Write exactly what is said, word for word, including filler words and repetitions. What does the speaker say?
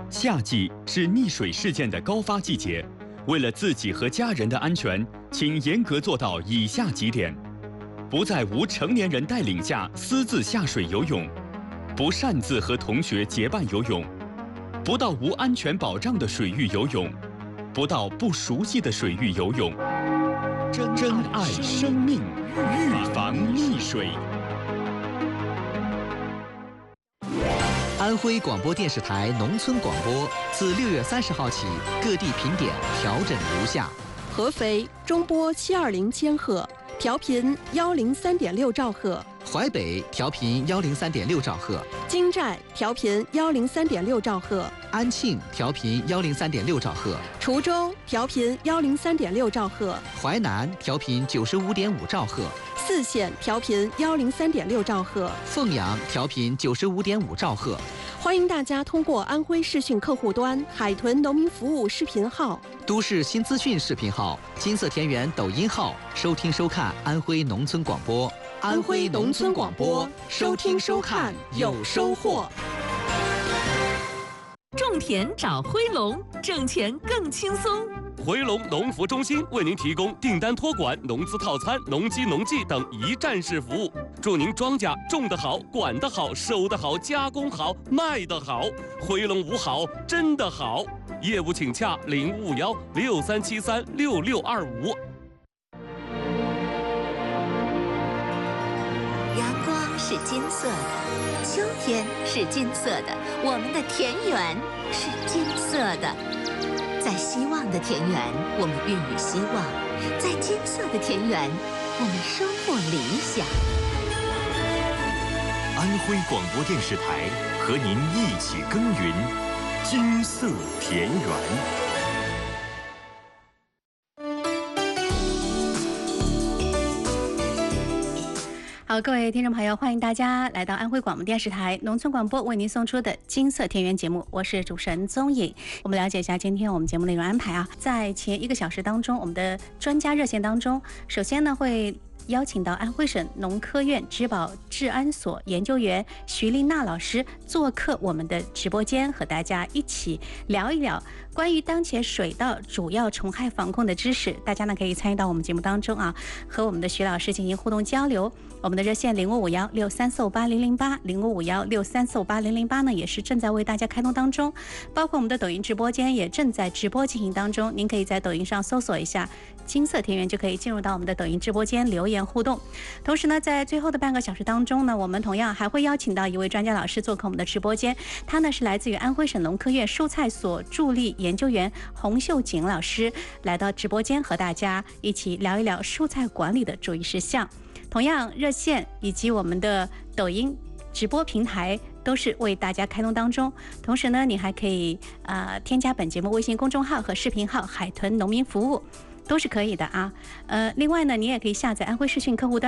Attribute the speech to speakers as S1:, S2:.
S1: 夏季是溺水事件的高发季节，为了自己和家人的安全，请严格做到以下几点：不在无成年人带领下私自下水游泳，不擅自和同学结伴游泳，不到无安全保障的水域游泳，不到不熟悉的水域游泳。珍爱生命，预防溺水。
S2: 安徽广播电视台农村广播自六月三十号起，各地频点调整如下：
S3: 合肥中波七二零千赫，调频幺零三点六兆赫；
S2: 淮北调频幺零三点六兆赫；
S3: 金寨调频幺零三点六兆赫；
S2: 安庆调频幺零三点六兆赫；
S3: 滁州调频幺零三点六兆赫；
S2: 淮南调频九十五点五兆赫；
S3: 泗县调频幺零三点六兆赫；
S2: 凤阳调频九十五点五兆赫。
S3: 欢迎大家通过安徽视讯客户端、海豚农民服务视频号、
S2: 都市新资讯视频号、金色田园抖音号收听收看安徽农村广播。
S3: 安徽农村广播，收听收看有收获。
S4: 种田找辉龙，挣钱更轻松。
S5: 回龙农服中心为您提供订单托管、农资套餐、农机农技等一站式服务，祝您庄稼种得好、管得好、收得好、加工好、卖得好。回龙无好，真的好。业务请洽零五幺六三七三六六二五。
S6: 阳光是金色的，秋天是金色的，我们的田园是金色的。在希望的田园，我们孕育希望；在金色的田园，我们收获理想。
S7: 安徽广播电视台和您一起耕耘金色田园。
S8: 好，各位听众朋友，欢迎大家来到安徽广播电视台农村广播为您送出的金色田园节目，我是主持人宗颖。我们了解一下今天我们节目内容安排啊，在前一个小时当中，我们的专家热线当中，首先呢会邀请到安徽省农科院植保治安所研究员徐丽娜老师做客我们的直播间，和大家一起聊一聊关于当前水稻主要虫害防控的知识。大家呢可以参与到我们节目当中啊，和我们的徐老师进行互动交流。我们的热线零五五幺六三四五八零零八零五五幺六三四五八零零八呢也是正在为大家开通当中，包括我们的抖音直播间也正在直播进行当中。您可以在抖音上搜索一下金色田园，就可以进入到我们的抖音直播间留言互动。同时呢，在最后的半个小时当中呢，我们同样还会邀请到一位专家老师做客我们的直播间，他呢是来自于安徽省农科院蔬菜所助力研究员洪秀锦老师，来到直播间和大家一起聊一聊蔬菜管理的注意事项。同样，热线以及我们的抖音直播平台都是为大家开通当中。同时呢，你还可以呃添加本节目微信公众号和视频号海豚农民服务，都是可以的啊。呃，另外呢，你也可以下载安徽视讯客户端。